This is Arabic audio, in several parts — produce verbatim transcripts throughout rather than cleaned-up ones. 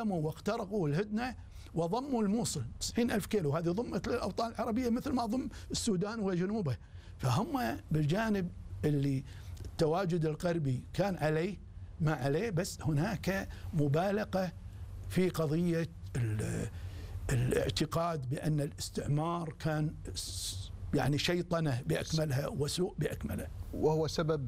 هدموا واخترقوا الهدنة وضموا الموصل تسعين ألف كيلو، هذه ضمت للأوطان العربية مثل ما ضم السودان وجنوبه. فهم بالجانب اللي التواجد الغربي كان عليه ما عليه، بس هناك مبالغة في قضية الاعتقاد بأن الاستعمار كان يعني شيطنة بأكملها وسوء بأكملها، وهو سبب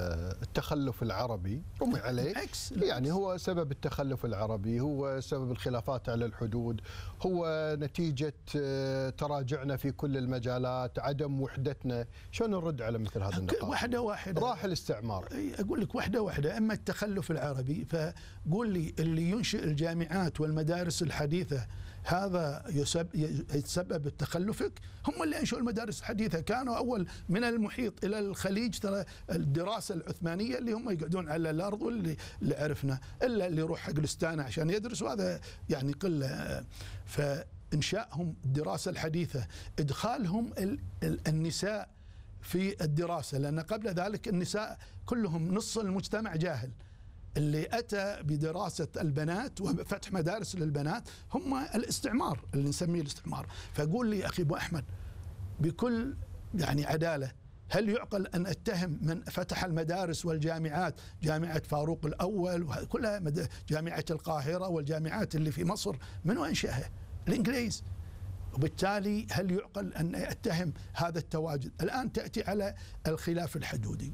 التخلف العربي رمي عليه. يعني هو سبب التخلف العربي، هو سبب الخلافات على الحدود، هو نتيجة تراجعنا في كل المجالات، عدم وحدتنا. شلون نرد على مثل هذا النقاط؟ واحدة واحدة. راح الاستعمار. أقول لك واحدة واحدة. أما التخلف العربي فقول لي اللي ينشئ الجامعات والمدارس الحديثة هذا يتسبب التخلفك؟ هم اللي انشئوا المدارس الحديثه، كانوا اول من المحيط الى الخليج. ترى الدراسه العثمانيه اللي هم يقعدون على الارض، واللي اللي عرفنا الا اللي يروح حق الاستانه عشان يدرس، وهذا يعني قله. فانشائهم الدراسه الحديثه، ادخالهم النساء في الدراسه، لان قبل ذلك النساء كلهم نص المجتمع جاهل. اللي أتى بدراسة البنات وفتح مدارس للبنات هم الاستعمار اللي نسميه الاستعمار. فقول لي أخي أبو أحمد بكل يعني عدالة، هل يعقل أن أتهم من فتح المدارس والجامعات، جامعة فاروق الأول وكلها جامعة القاهرة والجامعات اللي في مصر، من وين أنشأها؟ الإنجليز. وبالتالي هل يعقل أن أتهم هذا التواجد؟ الآن تأتي على الخلاف الحدودي.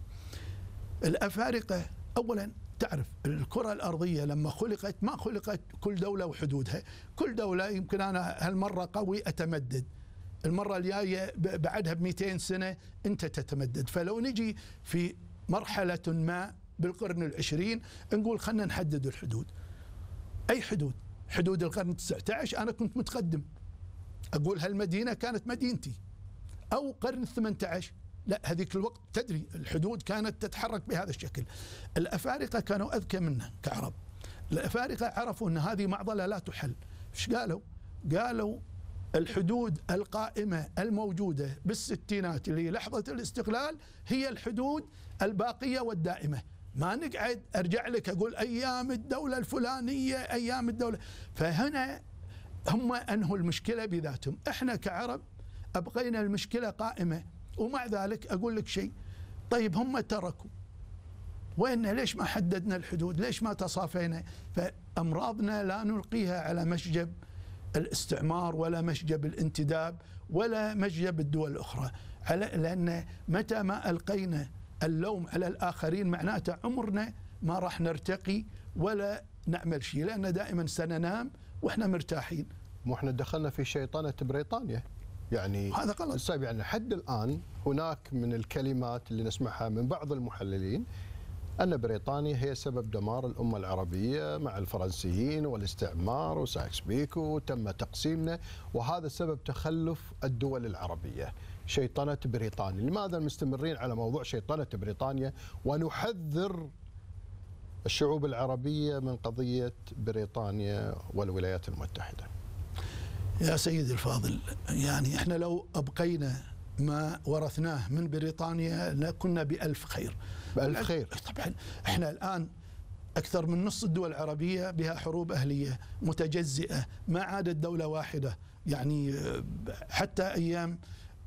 الأفارقة أولا تعرف الكرة الأرضية لما خلقت ما خلقت كل دولة وحدودها، كل دولة يمكن أنا هالمرة قوي أتمدد، المرة الجاية بعدها بمئتين سنة أنت تتمدد. فلو نجي في مرحلة ما بالقرن العشرين نقول خلنا نحدد الحدود. أي حدود؟ حدود القرن التاسع عشر أنا كنت متقدم، أقول هالمدينة كانت مدينتي. أو قرن الثامن عشر، لا هذيك الوقت تدري الحدود كانت تتحرك بهذا الشكل. الأفارقة كانوا أذكى منا كعرب. الأفارقة عرفوا أن هذه معضلة لا تحل. إيش قالوا؟ قالوا الحدود القائمة الموجودة بالستينات اللي لحظة الاستقلال هي الحدود الباقية والدائمة. ما نقعد أرجع لك أقول أيام الدولة الفلانية أيام الدولة. فهنا هم أنهوا المشكلة بذاتهم. إحنا كعرب أبقينا المشكلة قائمة. ومع ذلك أقول لك شيء، طيب هم تركوا، وين ليش ما حددنا الحدود؟ ليش ما تصافينا؟ فأمراضنا لا نلقيها على مشجب الاستعمار ولا مشجب الانتداب ولا مشجب الدول الأخرى، على لأن متى ما ألقينا اللوم على الآخرين معناته عمرنا ما راح نرتقي ولا نعمل شيء، لأن دائما سننام وإحنا مرتاحين. مو إحنا دخلنا في شيطنة بريطانيا يعني. هذا غلط. طيب يعني حد الآن هناك من الكلمات اللي نسمعها من بعض المحللين أن بريطانيا هي سبب دمار الأمة العربية مع الفرنسيين والاستعمار وسايكس بيكو وتم تقسيمنا، وهذا سبب تخلف الدول العربية. شيطنة بريطانيا، لماذا مستمرين على موضوع شيطنة بريطانيا ونحذر الشعوب العربية من قضية بريطانيا والولايات المتحدة؟ يا سيدي الفاضل، يعني احنا لو أبقينا ما ورثناه من بريطانيا لكنا بألف خير. بألف خير. طبعا احنا الآن أكثر من نص الدول العربية بها حروب أهلية متجزئة، ما عادت دولة واحدة. يعني حتى أيام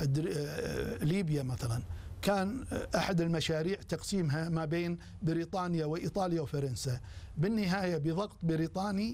ليبيا مثلا كان أحد المشاريع تقسيمها ما بين بريطانيا وإيطاليا وفرنسا. بالنهاية بضغط بريطاني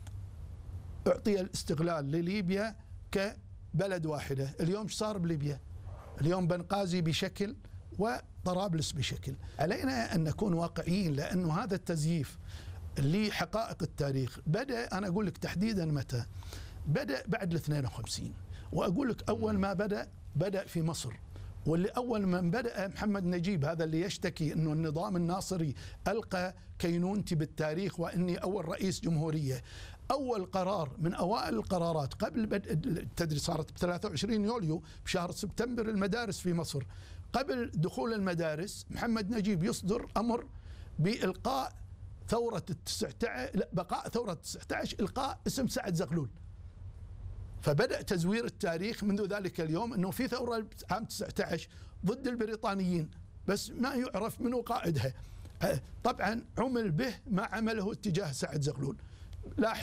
أعطي الاستقلال لليبيا كبلد واحدة. اليوم صار بليبيا؟ اليوم بنغازي بشكل وطرابلس بشكل. علينا أن نكون واقعيين، لأنه هذا التزييف لحقائق التاريخ بدأ، أنا أقول لك تحديدا متى بدأ، بعد الاثنين وخمسين. وأقول لك أول ما بدأ بدأ في مصر، واللي أول من بدأ محمد نجيب، هذا اللي يشتكي أنه النظام الناصري ألقى كينونتي بالتاريخ وإني أول رئيس جمهورية. أول قرار من أوائل القرارات قبل بدء التدريس صارت ب ثلاثة وعشرين يوليو بشهر سبتمبر المدارس في مصر. قبل دخول المدارس محمد نجيب يصدر أمر بإلقاء ثورة التسعة عشر، بقاء ثورة التسعة عشر، إلقاء اسم سعد زغلول. فبدأ تزوير التاريخ منذ ذلك اليوم أنه في ثورة عام تسعة عشر ضد البريطانيين، بس ما يعرف منو قائدها. طبعا عمل به ما عمله اتجاه سعد زغلول. لاحظ